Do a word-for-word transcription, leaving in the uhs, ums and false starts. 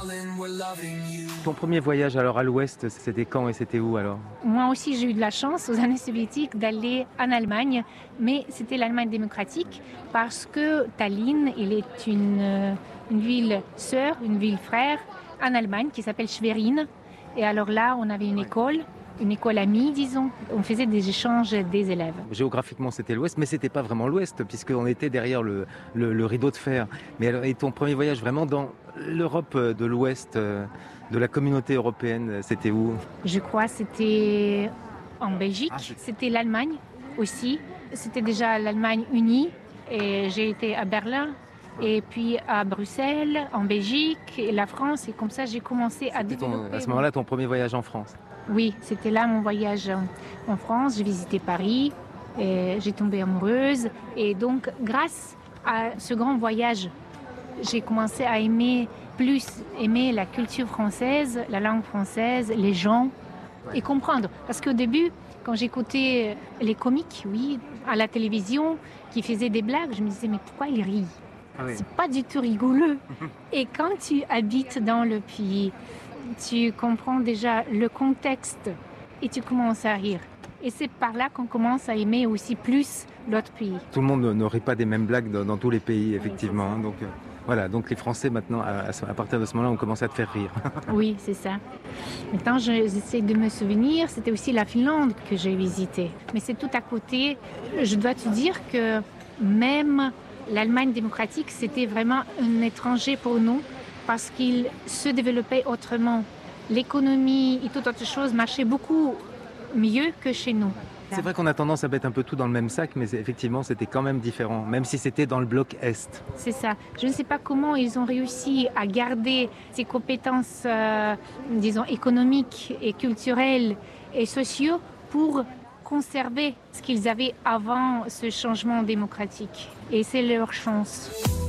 Ton premier voyage alors à l'ouest, c'était quand et c'était où alors? Moi aussi, j'ai eu de la chance aux années soviétiques d'aller en Allemagne, mais c'était l'Allemagne démocratique parce que Tallinn, il est une, euh, une ville sœur, une ville frère en Allemagne qui s'appelle Schwerin. Et alors là, on avait une école, une école amie, disons. On faisait des échanges des élèves. Géographiquement, c'était l'ouest, mais c'était pas vraiment l'ouest puisqu'on était derrière le, le, le rideau de fer. Mais alors, et ton premier voyage vraiment dans l'Europe de l'ouest, euh, de la communauté européenne, c'était où? Je crois que c'était en Belgique, Ah, c'est- c'était l'Allemagne aussi. C'était déjà l'Allemagne unie et j'ai été à Berlin et puis à Bruxelles, en Belgique et la France. Et comme ça, j'ai commencé à C'était ton- développer. à ce moment-là ton premier voyage en France. Oui, c'était là mon voyage en- en France. J'ai visité Paris, et j'ai tombé amoureuse. Et donc, grâce à ce grand voyage, j'ai commencé à aimer plus, aimer la culture française, la langue française, les gens, et comprendre. Parce qu'au début, quand j'écoutais les comiques, oui, à la télévision, qui faisaient des blagues, je me disais, mais pourquoi ils rient? Ah oui. C'est pas du tout rigolo. Et quand tu habites dans le pays, tu comprends déjà le contexte et tu commences à rire. Et c'est par là qu'on commence à aimer aussi plus l'autre pays. Tout le monde ne rit pas des mêmes blagues dans, dans tous les pays, effectivement. hein. Donc euh, voilà, donc les Français maintenant, à, à ce- à partir de ce moment-là, on commence à te faire rire. Oui, c'est ça. Maintenant, je- j'essaie de me souvenir, c'était aussi la Finlande que j'ai visitée. Mais c'est tout à côté. Je dois te dire que même l'Allemagne démocratique, c'était vraiment un étranger pour nous parce qu'il se développait autrement. L'économie et toute autre chose marchait beaucoup mieux que chez nous. C'est vrai qu'on a tendance à mettre un peu tout dans le même sac, mais c'est- effectivement, c'était quand même différent, même si c'était dans le bloc Est. C'est ça. Je ne sais pas comment ils ont réussi à garder ces compétences, euh, disons, économiques et culturelles et sociaux pour conserver ce qu'ils avaient avant ce changement démocratique. Et c'est leur chance.